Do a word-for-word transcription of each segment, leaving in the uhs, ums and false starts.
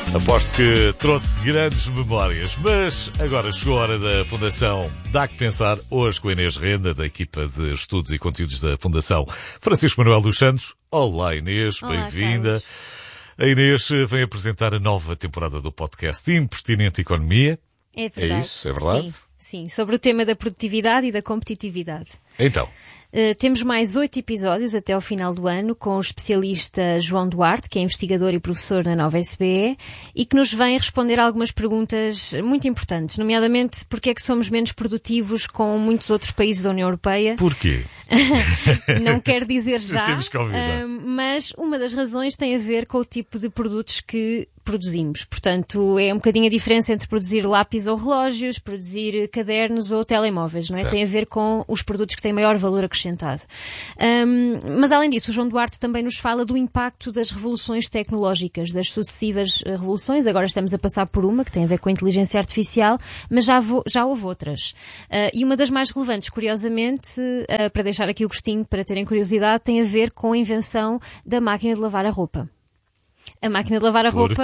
Aposto que trouxe grandes memórias, mas agora chegou a hora da Fundação Dá que Pensar, hoje com a Inês Renda, da equipa de estudos e conteúdos da Fundação Francisco Manuel dos Santos. Olá Inês, bem-vinda. A Inês vem apresentar a nova temporada do podcast Impertinente Economia. É verdade. É isso, é verdade? Sim, sim, sobre o tema da produtividade e da competitividade. Então... Uh, temos mais oito episódios até ao final do ano com o especialista João Duarte, que é investigador e professor na Nova S B E e que nos vem responder algumas perguntas muito importantes, nomeadamente porque é que somos menos produtivos com muitos outros países da União Europeia. Porquê? Não quero dizer já, Temos que ouvir, uh, mas uma das razões tem a ver com o tipo de produtos que produzimos. Portanto, é um bocadinho a diferença entre produzir lápis ou relógios, produzir cadernos ou telemóveis, não é? Certo. Tem a ver com os produtos que têm maior valor acrescentado. Um, mas, além disso, o João Duarte também nos fala do impacto das revoluções tecnológicas, das sucessivas revoluções. Agora estamos a passar por uma que tem a ver com a inteligência artificial, mas já, vou, já houve outras. Uh, e uma das mais relevantes, curiosamente, uh, para deixar aqui o gostinho, para terem curiosidade, tem a ver com a invenção da máquina de lavar a roupa. A máquina de lavar a roupa,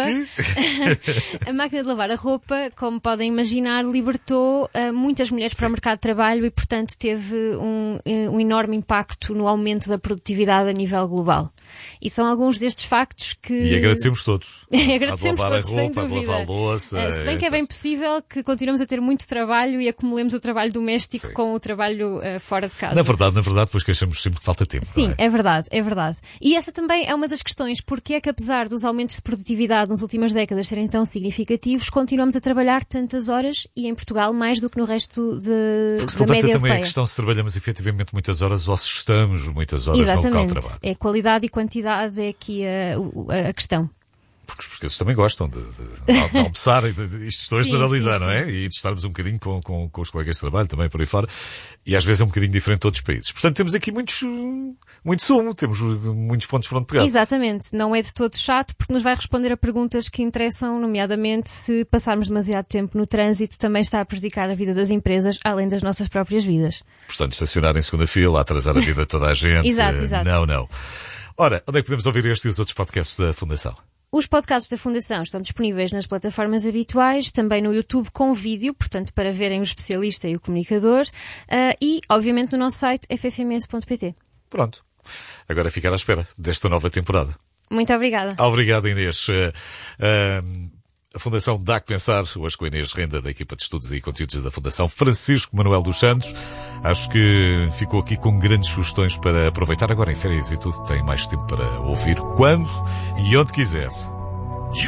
a máquina de lavar a roupa, como podem imaginar, libertou uh, muitas mulheres Sim. para o mercado de trabalho e, portanto, teve um, um enorme impacto no aumento da produtividade a nível global. E são alguns destes factos que... E agradecemos todos. agradecemos a todos, a roupa, sem dúvida. A lavar a louça, uh, se bem que é bem possível que continuemos a ter muito trabalho e acumulemos o trabalho doméstico Sim. com o trabalho uh, fora de casa. Na verdade, na verdade, pois que achamos sempre que falta tempo. Sim, não é? é verdade, é verdade. E essa também é uma das questões, porque é que apesar dos aumentos de produtividade nas últimas décadas serem tão significativos, continuamos a trabalhar tantas horas e em Portugal mais do que no resto de, Porque se da levanta média também europeia. a questão se trabalhamos efetivamente muitas horas ou se estamos muitas horas Exatamente. no local de trabalho. É qualidade e quantidade é aqui a, a, a questão. Porque os portugueses também gostam de, de, de almoçar e de, de isto estou a generalizar, não é? E de estarmos um bocadinho com, com, com os colegas de trabalho também por aí fora. E às vezes é um bocadinho diferente de outros países. Portanto, temos aqui muitos, muito sumo, temos muitos pontos para onde pegar. Exatamente. Não é de todo chato porque nos vai responder a perguntas que interessam, nomeadamente se passarmos demasiado tempo no trânsito também está a prejudicar a vida das empresas, além das nossas próprias vidas. Portanto, estacionar em segunda fila, atrasar a vida de toda a gente. Exato, exato. Não, não. Ora, onde é que podemos ouvir este e os outros podcasts da Fundação? Os podcasts da Fundação estão disponíveis nas plataformas habituais, também no YouTube com vídeo, portanto, para verem o especialista e o comunicador, uh, e, obviamente, no nosso site f f m s ponto p t. Pronto. Agora ficar à espera desta nova temporada. Muito obrigada. Obrigado, Inês. Uh, uh, a Fundação Dá que Pensar, hoje com a Inês Renda, da equipa de estudos e conteúdos da Fundação Francisco Manuel dos Santos. Acho que ficou aqui com grandes sugestões para aproveitar agora em férias e tudo. Tem mais tempo para ouvir quando e onde quiser.